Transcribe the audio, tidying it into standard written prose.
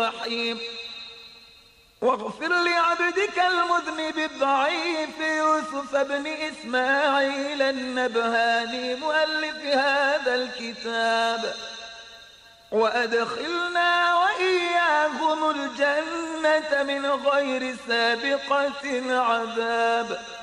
الرحيم. واغفر لعبدك المذنب الضعيف يوسف بن إسماعيل النبهاني مؤلف هذا الكتاب، وأدخلنا وإياهم الجنة من غير سابقة عذاب.